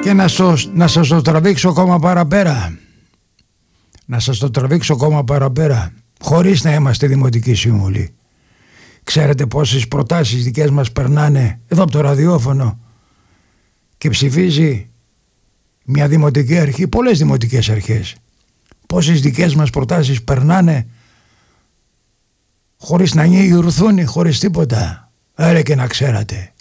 Και να σας το τραβήξω ακόμα παραπέρα. Να σας το τραβήξω ακόμα παραπέρα. Χωρίς να είμαστε δημοτικοί σύμβουλοι. Ξέρετε πόσες προτάσεις δικές μας περνάνε εδώ από το ραδιόφωνο και ψηφίζει μια δημοτική αρχή, πολλές δημοτικές αρχές. Πόσες δικές μας προτάσεις περνάνε χωρίς να νιουρθούν, χωρίς τίποτα. Άρα και να ξέρατε.